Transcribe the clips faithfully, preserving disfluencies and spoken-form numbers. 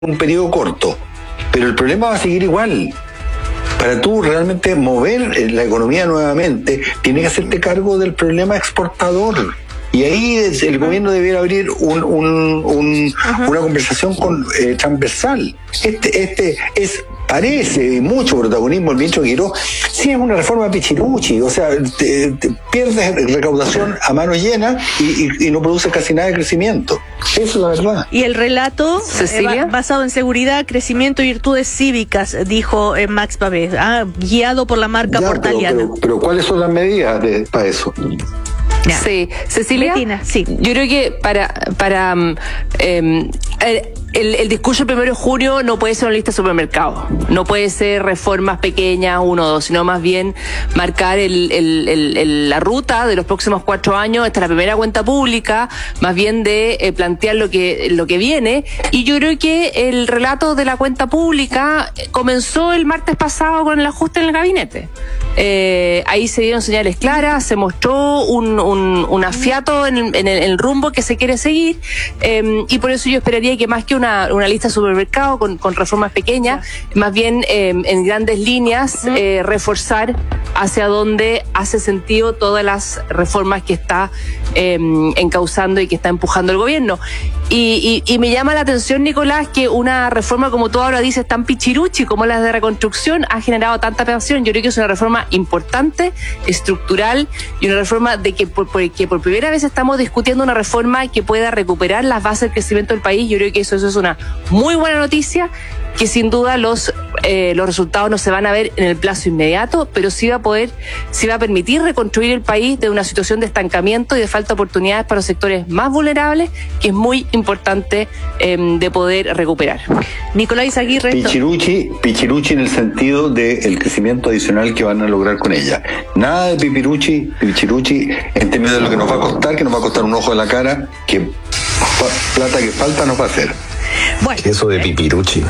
un periodo corto, pero el problema va a seguir igual. Para tú realmente mover la economía nuevamente, tienes que hacerte cargo del problema exportador. Y ahí el gobierno debiera abrir un, un, un, una conversación con, eh, transversal. Este, este es parece mucho protagonismo el ministro Quirós. Sí, es una reforma pichiruchi, o sea, te, te pierdes recaudación a mano llena y, y, y no produce casi nada de crecimiento. Eso es la verdad. Y el relato eh, basado en seguridad, crecimiento y virtudes cívicas, dijo eh, Max Babé, ah, guiado por la marca ya, portaliana. Pero, pero, pero ¿cuáles son las medidas de, para eso? Ya. Sí, Cecilia, Betina, sí. Yo creo que para para eh, el, el discurso del primero de junio no puede ser una lista de supermercados, no puede ser reformas pequeñas, uno o dos, sino más bien marcar el, el, el, el, la ruta de los próximos cuatro años. Esta es la primera cuenta pública, más bien de eh, plantear lo que lo que viene. Y yo creo que el relato de la cuenta pública comenzó el martes pasado con el ajuste en el gabinete. Eh, ahí se dieron señales claras, se mostró un, un, un afiato en, en, el, en el rumbo que se quiere seguir, eh, y por eso yo esperaría que más que una, una lista de supermercados con, con reformas pequeñas, más bien eh, en grandes líneas eh, reforzar hacia donde hace sentido todas las reformas que está eh, encauzando y que está empujando el gobierno. Y, y, y me llama la atención, Nicolás, que una reforma, como tú ahora dices, tan pichiruchi como las de reconstrucción, ha generado tanta tensión. Yo creo que es una reforma importante, estructural, y una reforma de que por, por, que por primera vez estamos discutiendo una reforma que pueda recuperar las bases del crecimiento del país. Yo creo que eso, eso es una muy buena noticia, que sin duda los eh, los resultados no se van a ver en el plazo inmediato, pero sí va a poder, sí va a permitir reconstruir el país de una situación de estancamiento y de falta de oportunidades para los sectores más vulnerables, que es muy importante eh, de poder recuperar. Nicolás Aguirre. Pichiruchi, pichiruchi en el sentido del crecimiento adicional que van a lograr con ella. Nada de pipiruchi, pichiruchi en términos de lo que nos va a costar, que nos va a costar un ojo de la cara, que plata que falta nos va a hacer. Bueno. Eso de pipiruchi.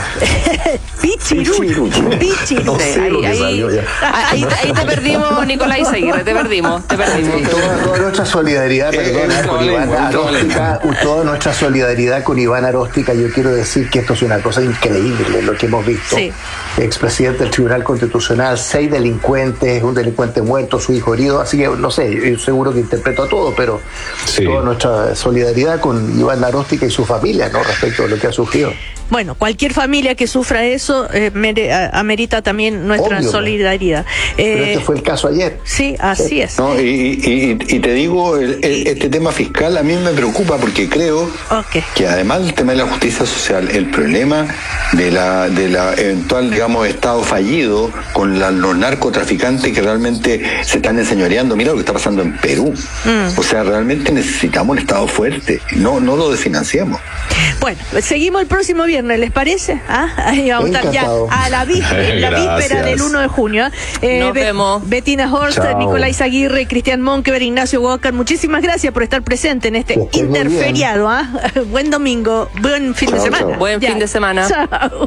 Pichiruchi. Pichiruchi. No sé ahí, lo que ahí, salió ya. Ahí, ahí te perdimos, Nicolás Aguirre, te perdimos, te perdimos. Sí, toda, toda nuestra solidaridad, perdona, con Iván Aróstica, toda nuestra solidaridad con Iván Aróstica. Yo quiero decir que esto es una cosa increíble, lo que hemos visto. Sí. Expresidente del Tribunal Constitucional, seis delincuentes, un delincuente muerto, su hijo herido, así que no sé, yo seguro que interpreto a todo, pero sí, toda nuestra solidaridad con Iván Aróstica y su familia, ¿no?, respecto a lo que ha sufrido. Bueno, cualquier familia que sufra eso eh, mere, amerita también nuestra Obvio, solidaridad. Pero eh, este fue el caso ayer. Sí, así sí. es. No, y, y, y te digo, el, el, este tema fiscal a mí me preocupa porque creo okay. que además del tema de la justicia social, el problema de la de la eventual, digamos, estado fallido con la, los narcotraficantes que realmente se están enseñoreando. Mira lo que está pasando en Perú. Mm. O sea, realmente necesitamos un estado fuerte. No, no lo desfinanciamos. Bueno, seguimos el próximo viernes, ¿les parece? ¿Ah? Ahí vamos a estar ya a la víspera, la víspera del uno de junio. Eh, Nos Be- vemos. Bettina Horst, Chao. Nicolás Aguirre, Cristian Monkever, Ignacio Walker, muchísimas gracias por estar presente en este Que interferiado. ¿Ah? Buen domingo, buen fin Chao, de semana. chao. Buen ya. fin de semana. Chao.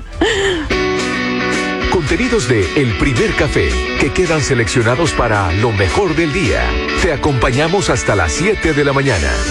Contenidos de El Primer Café, que quedan seleccionados para lo mejor del día. Te acompañamos hasta las siete de la mañana.